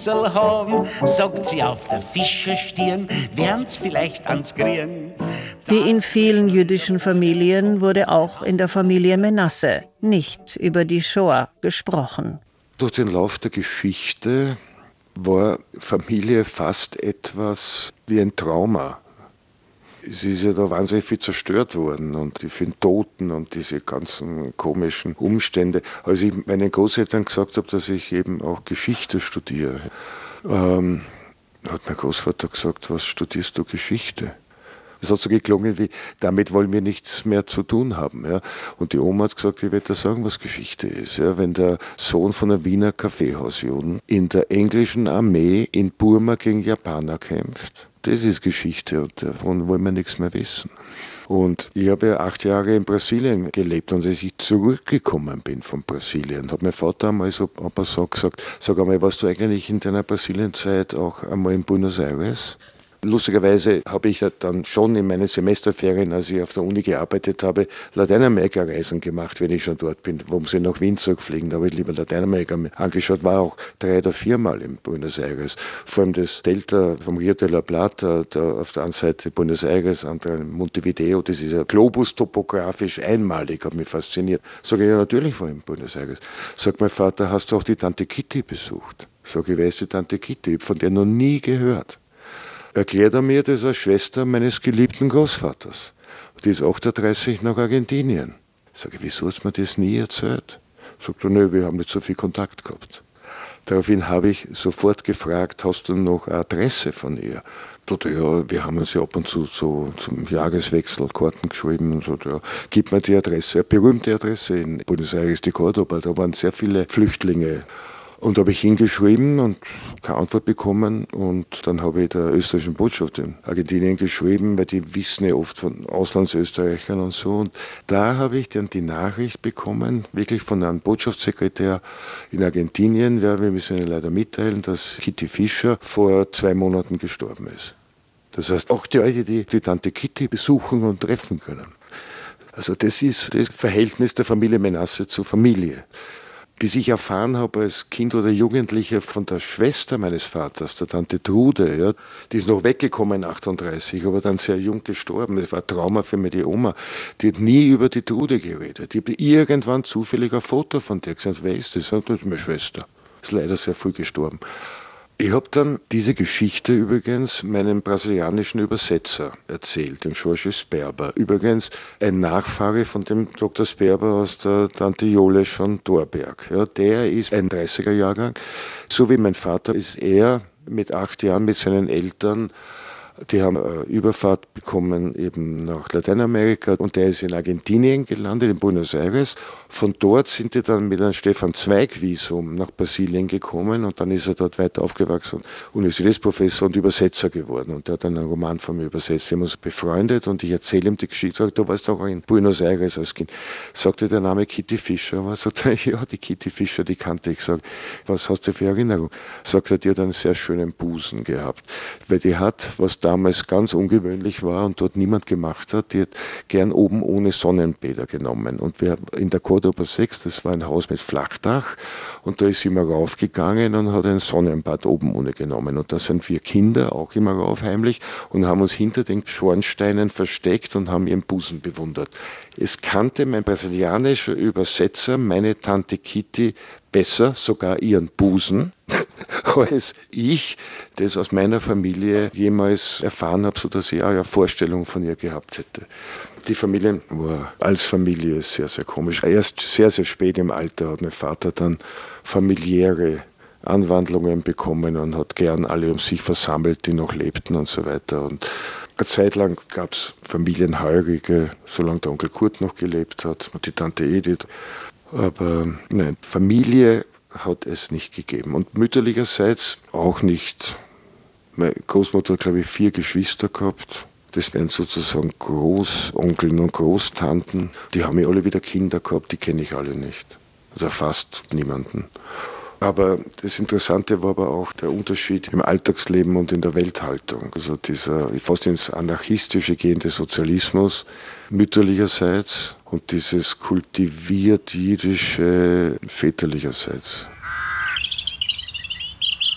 Fussel haben, sagt sie auf der Fischerstirn, werden's vielleicht ans Kriegen. Wie in vielen jüdischen Familien wurde auch in der Familie Menasse nicht über die Shoah gesprochen. Durch den Lauf der Geschichte war Familie fast etwas wie ein Trauma. Es ist ja da wahnsinnig viel zerstört worden und die vielen Toten und diese ganzen komischen Umstände. Als ich meinen Großeltern gesagt habe, dass ich eben auch Geschichte studiere, hat mein Großvater gesagt, was studierst du Geschichte? Das hat so geklungen wie, damit wollen wir nichts mehr zu tun haben. Ja. Und die Oma hat gesagt, ich werde dir sagen, was Geschichte ist. Ja. Wenn der Sohn von einer Wiener Kaffeehausjuden in der englischen Armee in Burma gegen Japaner kämpft, das ist Geschichte und davon wollen wir nichts mehr wissen. Und ich habe ja 8 Jahre in Brasilien gelebt und als ich zurückgekommen bin von Brasilien, hat mein Vater einmal so gesagt, sag einmal, warst du eigentlich in deiner Brasilienzeit auch einmal in Buenos Aires? Lustigerweise habe ich dann schon in meinen Semesterferien, als ich auf der Uni gearbeitet habe, Lateinamerika-Reisen gemacht, wenn ich schon dort bin. Warum sie nach Wien zurückfliegen, da habe ich lieber Lateinamerika angeschaut, war auch 3 oder 4 Mal in Buenos Aires. Vor allem das Delta vom Rio de la Plata, da auf der einen Seite Buenos Aires, andere Montevideo, das ist ja Globus topografisch einmalig, hat mich fasziniert. Sag ich, ja natürlich war ich in Buenos Aires. Sagt mein Vater, hast du auch die Tante Kitty besucht? Sag ich, wer ist die Tante Kitty? Ich habe von der noch nie gehört. Erklärt er mir, das ist eine Schwester meines geliebten Großvaters. Die ist 38 nach Argentinien. Sag ich, wieso hast du mir das nie erzählt? Sagt er, nö, wir haben nicht so viel Kontakt gehabt. Daraufhin habe ich sofort gefragt, hast du noch eine Adresse von ihr? Sagt er, ja, wir haben uns ja ab und zu so zum Jahreswechsel Karten geschrieben und so. Ja, gib mir die Adresse, eine berühmte Adresse in Buenos Aires de Córdoba, da waren sehr viele Flüchtlinge. Und da habe ich hingeschrieben und keine Antwort bekommen. Und dann habe ich der österreichischen Botschaft in Argentinien geschrieben, weil die wissen ja oft von Auslandsösterreichern und so. Und da habe ich dann die Nachricht bekommen, wirklich von einem Botschaftssekretär in Argentinien, ja, wir müssen Ihnen leider mitteilen, dass Kitty Fischer vor 2 Monaten gestorben ist. Das heißt, auch die Leute, die die Tante Kitty besuchen und treffen können. Also das ist das Verhältnis der Familie Menasse zur Familie. Bis ich erfahren habe als Kind oder Jugendlicher von der Schwester meines Vaters, der Tante Trude, ja, die ist noch weggekommen, 38, aber dann sehr jung gestorben. Das war ein Trauma für mich, die Oma. Die hat nie über die Trude geredet. Ich habe irgendwann zufällig ein Foto von der gesagt, wer ist das? Das ist meine Schwester. Ist leider sehr früh gestorben. Ich habe dann diese Geschichte übrigens meinem brasilianischen Übersetzer erzählt, dem Jorge Sperber. Übrigens ein Nachfahre von dem Dr. Sperber aus der Tante Jolesch von Thorberg. Ja, der ist ein 30er-Jahrgang. So wie mein Vater ist er mit 8 Jahren mit seinen Eltern. Die haben eine Überfahrt bekommen eben nach Lateinamerika und der ist in Argentinien gelandet, in Buenos Aires. Von dort sind die dann mit einem Stefan-Zweig-Visum nach Brasilien gekommen und dann ist er dort weiter aufgewachsen, Universitätsprofessor und Übersetzer geworden und der hat dann einen Roman von mir übersetzt. Wir haben uns befreundet und ich erzähle ihm die Geschichte, sage, du warst doch in Buenos Aires als Kind. Sagte der Name Kitty Fischer, aber sagt er, ja, die Kitty Fischer, die kannte ich. Sag, was hast du für Erinnerung? Sagt er, die hat einen sehr schönen Busen gehabt, weil die hat, was damals ganz ungewöhnlich war und dort niemand gemacht hat, die hat gern oben ohne Sonnenbäder genommen. Und wir in der Córdoba 6, das war ein Haus mit Flachdach und da ist sie immer raufgegangen und hat ein Sonnenbad oben ohne genommen. Und da sind wir Kinder auch immer rauf heimlich und haben uns hinter den Schornsteinen versteckt und haben ihren Busen bewundert. Es kannte mein brasilianischer Übersetzer, meine Tante Kitty, besser, sogar ihren Busen, als ich das aus meiner Familie jemals erfahren habe, sodass ich auch eine Vorstellung von ihr gehabt hätte. Die Familie war als Familie sehr, sehr komisch. Erst sehr, sehr spät im Alter hat mein Vater dann familiäre Anwandlungen bekommen und hat gern alle um sich versammelt, die noch lebten und so weiter. Und eine Zeit lang gab es Familienheurige, solange der Onkel Kurt noch gelebt hat und die Tante Edith. Aber nein, Familie hat es nicht gegeben. Und mütterlicherseits auch nicht. Meine Großmutter hat, glaube ich, 4 Geschwister gehabt. Das wären sozusagen Großonkeln und Großtanten. Die haben ja alle wieder Kinder gehabt, die kenne ich alle nicht. Oder fast niemanden. Aber das Interessante war aber auch der Unterschied im Alltagsleben und in der Welthaltung. Also dieser fast ins Anarchistische gehende Sozialismus mütterlicherseits und dieses kultiviert jüdische väterlicherseits.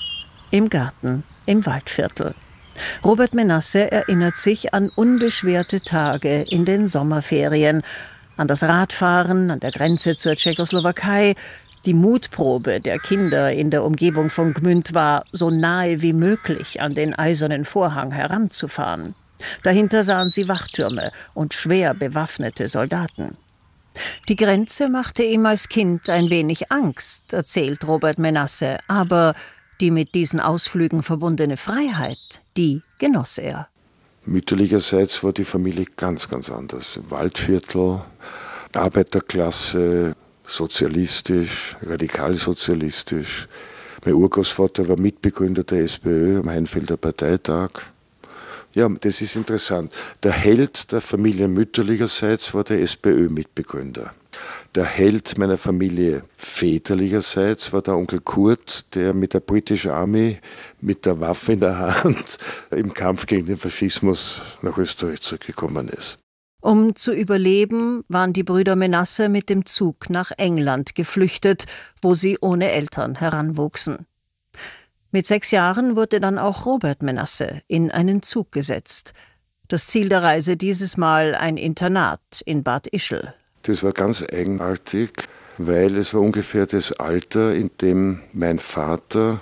im Garten, im Waldviertel. Robert Menasse erinnert sich an unbeschwerte Tage in den Sommerferien, an das Radfahren an der Grenze zur Tschechoslowakei. Die Mutprobe der Kinder in der Umgebung von Gmünd war, so nahe wie möglich an den Eisernen Vorhang heranzufahren. Dahinter sahen sie Wachtürme und schwer bewaffnete Soldaten. Die Grenze machte ihm als Kind ein wenig Angst, erzählt Robert Menasse, aber die mit diesen Ausflügen verbundene Freiheit, die genoss er. Mütterlicherseits war die Familie ganz, ganz anders. Waldviertel, Arbeiterklasse, sozialistisch, radikalsozialistisch. Mein Urgroßvater war Mitbegründer der SPÖ am Heinfelder Parteitag. Ja, das ist interessant. Der Held der Familie mütterlicherseits war der SPÖ-Mitbegründer. Der Held meiner Familie väterlicherseits war der Onkel Kurt, der mit der British Army mit der Waffe in der Hand im Kampf gegen den Faschismus nach Österreich zurückgekommen ist. Um zu überleben, waren die Brüder Menasse mit dem Zug nach England geflüchtet, wo sie ohne Eltern heranwuchsen. Mit 6 Jahren wurde dann auch Robert Menasse in einen Zug gesetzt. Das Ziel der Reise dieses Mal ein Internat in Bad Ischl. Das war ganz eigenartig, weil es war ungefähr das Alter, in dem mein Vater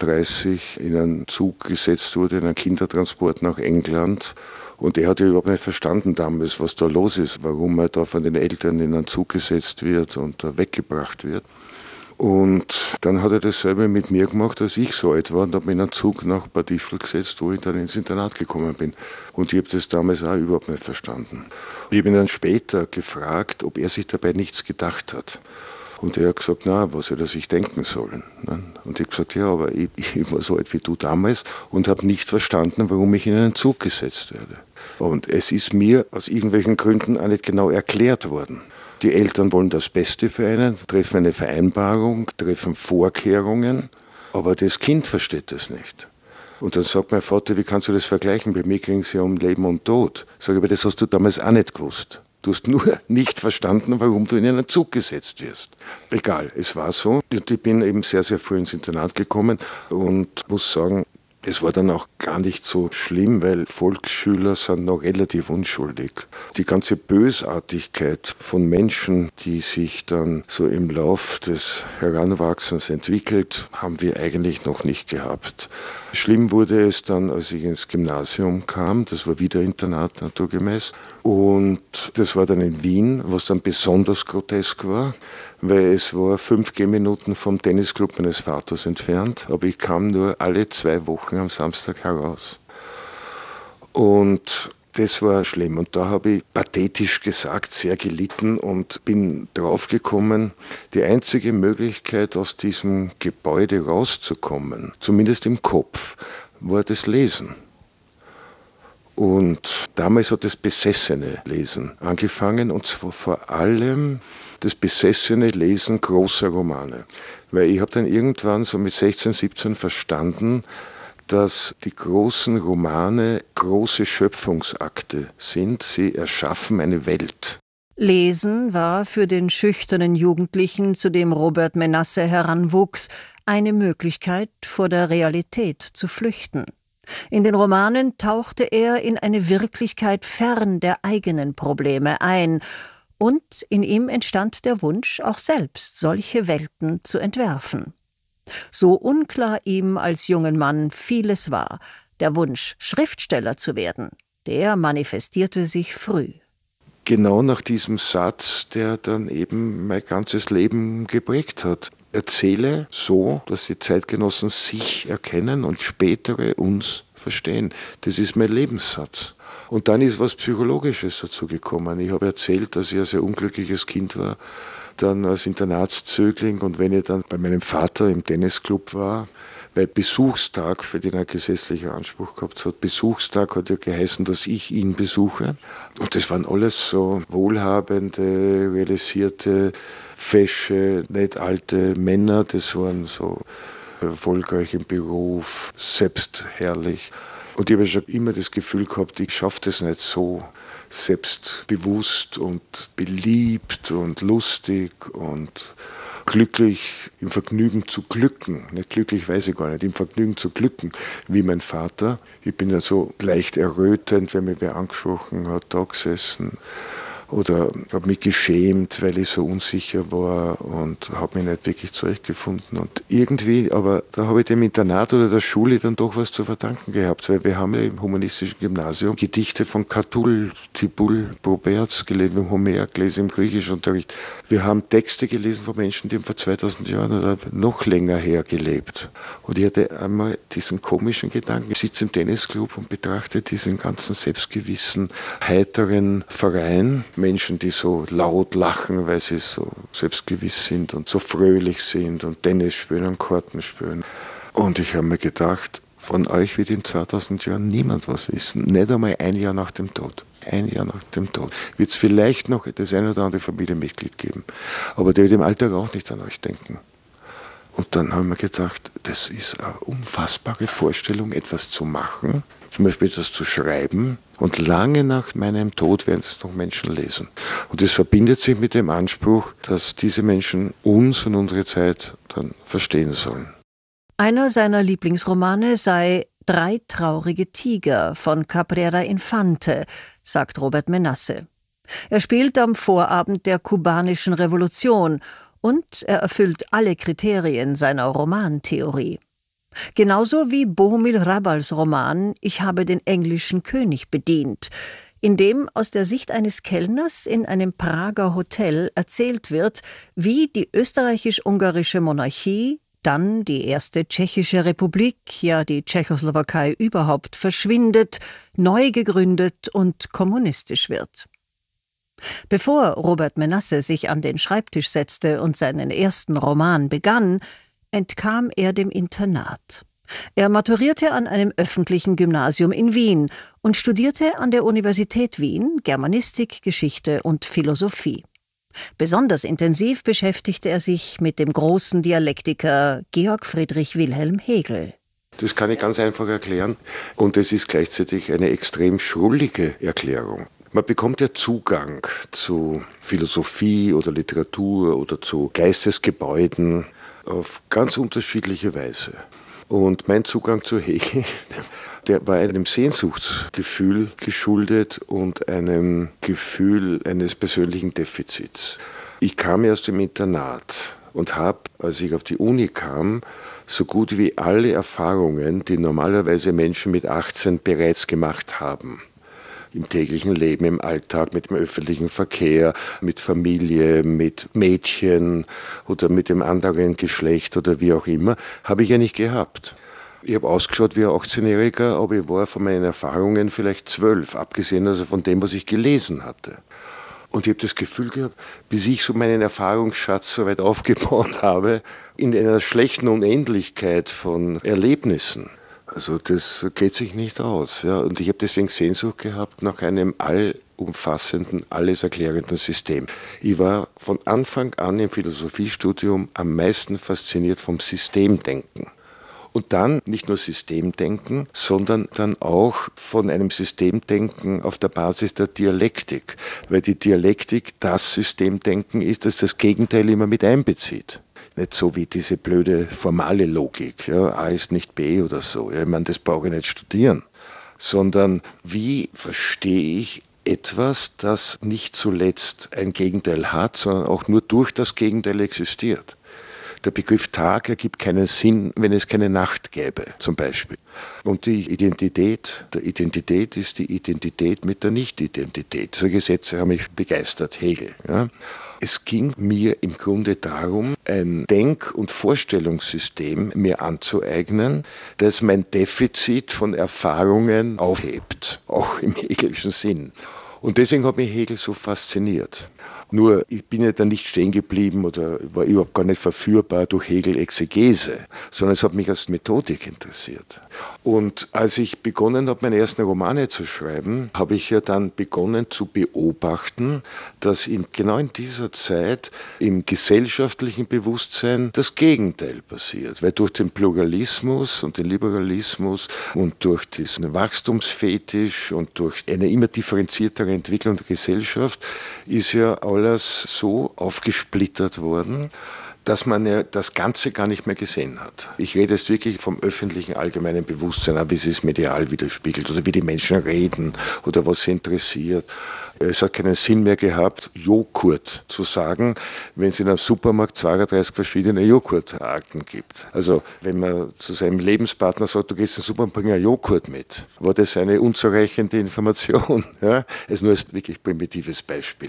38 in einen Zug gesetzt wurde, in einen Kindertransport nach England. Und er hat ja überhaupt nicht verstanden damals, was da los ist, warum er da von den Eltern in einen Zug gesetzt wird und da weggebracht wird. Und dann hat er dasselbe mit mir gemacht, als ich so alt war, und habe mich in einen Zug nach Bad Ischl gesetzt, wo ich dann ins Internat gekommen bin. Und ich habe das damals auch überhaupt nicht verstanden. Ich habe ihn dann später gefragt, ob er sich dabei nichts gedacht hat. Und er hat gesagt, na, was hätte er sich denken sollen? Und ich habe gesagt, ja, aber ich war so alt wie du damals und habe nicht verstanden, warum ich in einen Zug gesetzt werde. Und es ist mir aus irgendwelchen Gründen auch nicht genau erklärt worden. Die Eltern wollen das Beste für einen, treffen eine Vereinbarung, treffen Vorkehrungen, aber das Kind versteht das nicht. Und dann sagt mein Vater, wie kannst du das vergleichen? Bei mir ging es ja um Leben und Tod. Sag ich, aber das hast du damals auch nicht gewusst. Du hast nur nicht verstanden, warum du in einen Zug gesetzt wirst. Egal, es war so. Und ich bin eben sehr, sehr früh ins Internat gekommen und muss sagen, es war dann auch gar nicht so schlimm, weil Volksschüler sind noch relativ unschuldig. Die ganze Bösartigkeit von Menschen, die sich dann so im Lauf des Heranwachsens entwickelt, haben wir eigentlich noch nicht gehabt. Schlimm wurde es dann, als ich ins Gymnasium kam. Das war wieder Internat naturgemäß. Und das war dann in Wien, was dann besonders grotesk war, weil es war 5 Gehminuten vom Tennisclub meines Vaters entfernt, aber ich kam nur alle 2 Wochen am Samstag heraus. Und das war schlimm. Und da habe ich pathetisch gesagt, sehr gelitten und bin draufgekommen, die einzige Möglichkeit, aus diesem Gebäude rauszukommen, zumindest im Kopf, war das Lesen. Und damals hat das besessene Lesen angefangen, und zwar vor allem das besessene Lesen großer Romane. Weil ich habe dann irgendwann so mit 16, 17 verstanden, dass die großen Romane große Schöpfungsakte sind. Sie erschaffen eine Welt. Lesen war für den schüchternen Jugendlichen, zu dem Robert Menasse heranwuchs, eine Möglichkeit, vor der Realität zu flüchten. In den Romanen tauchte er in eine Wirklichkeit fern der eigenen Probleme ein, und in ihm entstand der Wunsch, auch selbst solche Welten zu entwerfen. So unklar ihm als jungen Mann vieles war, der Wunsch, Schriftsteller zu werden, der manifestierte sich früh. Genau nach diesem Satz, der dann eben mein ganzes Leben geprägt hat. Erzähle so, dass die Zeitgenossen sich erkennen und spätere uns verstehen. Das ist mein Lebenssatz. Und dann ist was Psychologisches dazu gekommen. Ich habe erzählt, dass ich ein sehr unglückliches Kind war, dann als Internatszögling, und wenn ich dann bei meinem Vater im Tennisclub war, bei Besuchstag, für den er gesetzlicher Anspruch gehabt hat, Besuchstag hat ja geheißen, dass ich ihn besuche. Und das waren alles so wohlhabende, realisierte, fesche, nicht alte Männer. Das waren so erfolgreich im Beruf, selbstherrlich. Und ich habe schon immer das Gefühl gehabt, ich schaffe das nicht so selbstbewusst und beliebt und lustig und glücklich im Vergnügen zu glücken. Nicht glücklich, weiß ich gar nicht, im Vergnügen zu glücken, wie mein Vater. Ich bin ja so leicht errötend, wenn mich wer angesprochen hat, da gesessen. Oder habe mich geschämt, weil ich so unsicher war und habe mich nicht wirklich zurechtgefunden. Und irgendwie, aber da habe ich dem Internat oder der Schule dann doch was zu verdanken gehabt, weil wir haben ja im humanistischen Gymnasium Gedichte von Catull, Tibull, Proberz gelesen, wir haben Homer gelesen im Griechischunterricht. Wir haben Texte gelesen von Menschen, die vor 2000 Jahren oder noch länger her gelebt. Und ich hatte einmal diesen komischen Gedanken, ich sitze im Tennisclub und betrachte diesen ganzen selbstgewissen, heiteren Verein, Menschen, die so laut lachen, weil sie so selbstgewiss sind und so fröhlich sind und Tennis spielen und Karten spielen. Und ich habe mir gedacht, von euch wird in 2000 Jahren niemand was wissen. Nicht einmal ein Jahr nach dem Tod. Ein Jahr nach dem Tod. Wird es vielleicht noch das ein oder andere Familienmitglied geben. Aber der wird im Alltag auch nicht an euch denken. Und dann haben wir gedacht, das ist eine unfassbare Vorstellung, etwas zu machen, zum Beispiel etwas zu schreiben, und lange nach meinem Tod werden es noch Menschen lesen. Und das verbindet sich mit dem Anspruch, dass diese Menschen uns und unsere Zeit dann verstehen sollen. Einer seiner Lieblingsromane sei »Drei traurige Tiger« von Cabrera Infante, sagt Robert Menasse. Er spielt am Vorabend der kubanischen Revolution und er erfüllt alle Kriterien seiner Romantheorie. Genauso wie Bohumil Hrabals Roman »Ich habe den englischen König bedient«, in dem aus der Sicht eines Kellners in einem Prager Hotel erzählt wird, wie die österreichisch-ungarische Monarchie, dann die erste tschechische Republik, ja die Tschechoslowakei überhaupt, verschwindet, neu gegründet und kommunistisch wird. Bevor Robert Menasse sich an den Schreibtisch setzte und seinen ersten Roman begann, entkam er dem Internat. Er maturierte an einem öffentlichen Gymnasium in Wien und studierte an der Universität Wien Germanistik, Geschichte und Philosophie. Besonders intensiv beschäftigte er sich mit dem großen Dialektiker Georg Friedrich Wilhelm Hegel. Das kann ich ganz einfach erklären und es ist gleichzeitig eine extrem schrullige Erklärung. Man bekommt ja Zugang zu Philosophie oder Literatur oder zu Geistesgebäuden auf ganz unterschiedliche Weise. Und mein Zugang zu Hegel, der war einem Sehnsuchtsgefühl geschuldet und einem Gefühl eines persönlichen Defizits. Ich kam ja aus dem Internat und habe, als ich auf die Uni kam, so gut wie alle Erfahrungen, die normalerweise Menschen mit 18 bereits gemacht haben. Im täglichen Leben, im Alltag, mit dem öffentlichen Verkehr, mit Familie, mit Mädchen oder mit dem anderen Geschlecht oder wie auch immer, habe ich ja nicht gehabt. Ich habe ausgeschaut wie ein 18-Jähriger, aber ich war von meinen Erfahrungen vielleicht 12, abgesehen also von dem, was ich gelesen hatte. Und ich habe das Gefühl gehabt, bis ich so meinen Erfahrungsschatz so weit aufgebaut habe, in einer schlechten Unendlichkeit von Erlebnissen. Also das geht sich nicht aus. Ja. Und ich habe deswegen Sehnsucht gehabt nach einem allumfassenden, alles erklärenden System. Ich war von Anfang an im Philosophiestudium am meisten fasziniert vom Systemdenken. Und dann nicht nur Systemdenken, sondern dann auch von einem Systemdenken auf der Basis der Dialektik. Weil die Dialektik das Systemdenken ist, das das Gegenteil immer mit einbezieht. Nicht so wie diese blöde formale Logik, ja, A ist nicht B oder so. Ja, ich meine, das brauche ich nicht studieren. Sondern wie verstehe ich etwas, das nicht zuletzt ein Gegenteil hat, sondern auch nur durch das Gegenteil existiert. Der Begriff Tag ergibt keinen Sinn, wenn es keine Nacht gäbe, zum Beispiel. Und die Identität der Identität ist die Identität mit der Nicht-Identität. Solche Sätze haben mich begeistert, Hegel. Ja. Es ging mir im Grunde darum, ein Denk- und Vorstellungssystem mir anzueignen, das mein Defizit von Erfahrungen aufhebt, auch im hegelischen Sinn. Und deswegen hat mich Hegel so fasziniert. Nur, ich bin ja dann nicht stehen geblieben oder war überhaupt gar nicht verführbar durch Hegel-Exegese, sondern es hat mich als Methodik interessiert. Und als ich begonnen habe, meine ersten Romane zu schreiben, habe ich ja dann begonnen zu beobachten, dass genau in dieser Zeit im gesellschaftlichen Bewusstsein das Gegenteil passiert. Weil durch den Pluralismus und den Liberalismus und durch diesen Wachstumsfetisch und durch eine immer differenziertere Entwicklung der Gesellschaft ist ja alles so aufgesplittert worden, dass man ja das Ganze gar nicht mehr gesehen hat. Ich rede jetzt wirklich vom öffentlichen allgemeinen Bewusstsein, wie es sich medial widerspiegelt oder wie die Menschen reden oder was sie interessiert. Es hat keinen Sinn mehr gehabt, Joghurt zu sagen, wenn es in einem Supermarkt 32 verschiedene Joghurtarten gibt. Also wenn man zu seinem Lebenspartner sagt, du gehst in den Supermarkt, bring einen Joghurt mit, war das eine unzureichende Information. Ja? Es ist nur ein wirklich primitives Beispiel.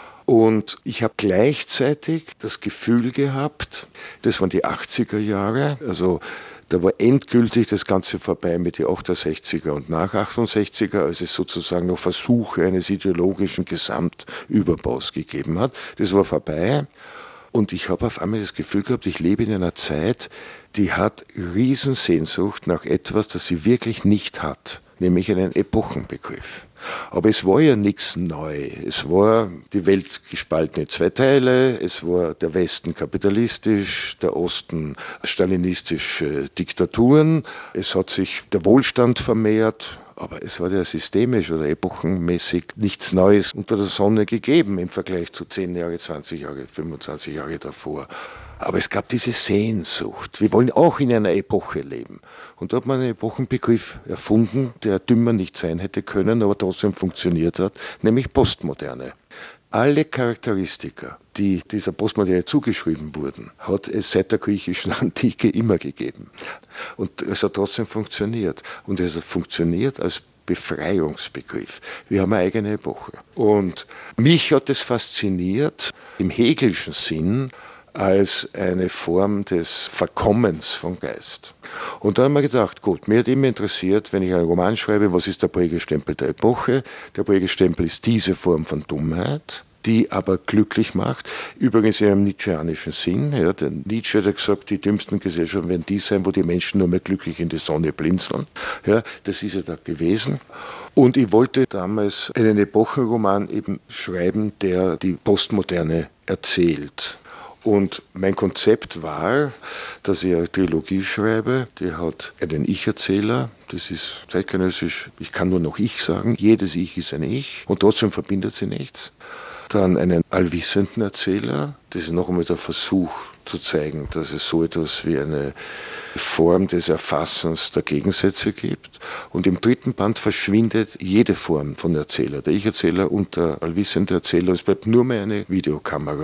Und ich habe gleichzeitig das Gefühl gehabt, das waren die 80er Jahre, also da war endgültig das Ganze vorbei mit den 68er und nach 68er, als es sozusagen noch Versuche eines ideologischen Gesamtüberbaus gegeben hat. Das war vorbei. Und ich habe auf einmal das Gefühl gehabt, ich lebe in einer Zeit, die hat Riesensehnsucht nach etwas, das sie wirklich nicht hat, nämlich einen Epochenbegriff. Aber es war ja nichts neu. Es war die Welt gespalten in zwei Teile, es war der Westen kapitalistisch, der Osten stalinistische Diktaturen, es hat sich der Wohlstand vermehrt, aber es hat ja systemisch oder epochenmäßig nichts Neues unter der Sonne gegeben im Vergleich zu 10 Jahre, 20 Jahre, 25 Jahre davor. Aber es gab diese Sehnsucht. Wir wollen auch in einer Epoche leben. Und da hat man einen Epochenbegriff erfunden, der dümmer nicht sein hätte können, aber trotzdem funktioniert hat, nämlich Postmoderne. Alle Charakteristika, die dieser Postmoderne zugeschrieben wurden, hat es seit der griechischen Antike immer gegeben. Und es hat trotzdem funktioniert. Und es hat funktioniert als Befreiungsbegriff. Wir haben eine eigene Epoche. Und mich hat es fasziniert, im Hegelschen Sinn, als eine Form des Verkommens von Geist. Und da haben wir gedacht, gut, mir hat immer interessiert, wenn ich einen Roman schreibe, was ist der Prägestempel der Epoche? Der Prägestempel ist diese Form von Dummheit, die aber glücklich macht. Übrigens in einem nietzscheanischen Sinn. Ja, der Nietzsche hat gesagt, die dümmsten Gesellschaften werden die sein, wo die Menschen nur mehr glücklich in die Sonne blinzeln. Ja, das ist ja da gewesen. Und ich wollte damals einen Epochenroman eben schreiben, der die Postmoderne erzählt. Und mein Konzept war, dass ich eine Trilogie schreibe, die hat einen Ich-Erzähler, das ist zeitgenössisch, ich kann nur noch Ich sagen, jedes Ich ist ein Ich und trotzdem verbindet sie nichts. Dann einen allwissenden Erzähler, das ist noch einmal der Versuch zu zeigen, dass es so etwas wie eine Form des Erfassens der Gegensätze gibt. Und im dritten Band verschwindet jede Form von Erzähler, der Ich-Erzähler und der allwissende Erzähler. Es bleibt nur mehr eine Videokamera.